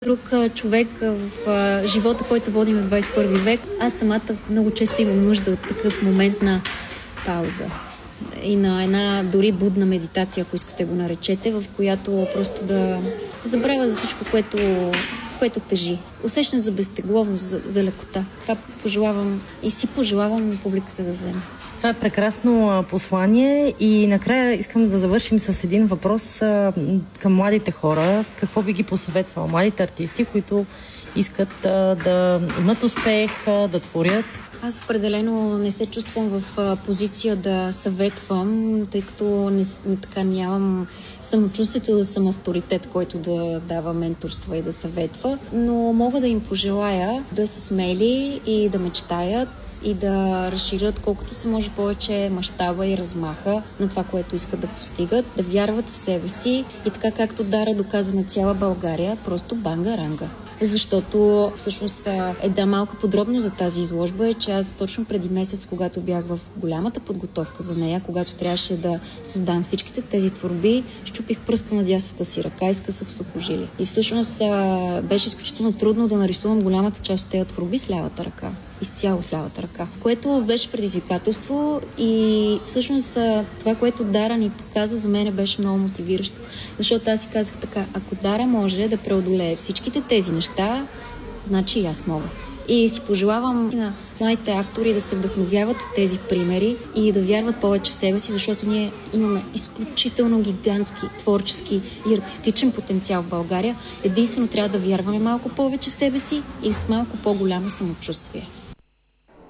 друг човек в живота, който водим в 21 век. Аз самата много често имам нужда от такъв момент на пауза и на една дори будна медитация, ако искате го наречете, в която просто да забравя за всичко, което тежи. Усещането за безтегловност, за лекота. Това пожелавам и си пожелавам публиката да вземе. Това е прекрасно послание и накрая искам да завършим с един въпрос към младите хора. Какво би ги посъветвал? Младите артисти, които искат да имат успех, да творят? Аз определено не се чувствам в позиция да съветвам, тъй като нямам самочувствието да съм авторитет, който да дава менторства и да съветва, но мога да им пожелая да са смели и да мечтаят и да разширят колкото се може повече мащаба и размаха на това, което искат да постигат, да вярват в себе си и така както Дара доказа на цяла България, просто банга-ранга. Защото всъщност една малка подробност за тази изложба е, че аз точно преди месец, когато бях в голямата подготовка за нея, когато трябваше да създам всичките тези творби, щупих пръста на дясната си ръка и скъсах сухожилие. И всъщност беше изключително трудно да нарисувам голямата част от тези творби с лявата ръка. Изцяло с лявата ръка. Което беше предизвикателство и всъщност това, което Дара ни показа, за мен беше много мотивиращо. Защото аз си казах така, ако Дара може да преодолее всичките тези неща, значи и аз мога. И си пожелавам на младите автори да се вдъхновяват от тези примери и да вярват повече в себе си, защото ние имаме изключително гигантски творчески и артистичен потенциал в България. Единствено трябва да вярваме малко повече в себе си и с малко по-голямо самочувствие.